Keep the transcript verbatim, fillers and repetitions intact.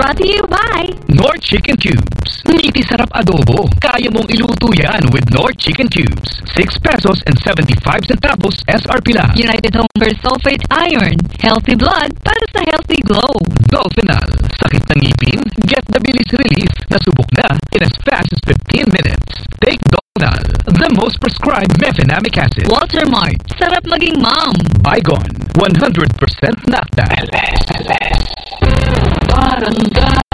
Brought to you by Nord Chicken Cubes. Ngiti sarap adobo. Kaya mong iluto yan with Nord Chicken Cubes. six pesos and seventy-five centavos S R P lang. United Hunger Sulfate Iron. Healthy blood para sa healthy glow. Dolphinal. Sakit ng ngipin? Get the bilis relief. Nasubok na in as fast as fifteen minutes. Take Dolphinal, the most prescribed mefenamic acid. Walter Mart. Sarap maging mom. Bygone. one hundred percent Nacta. L S, L S. Barangay.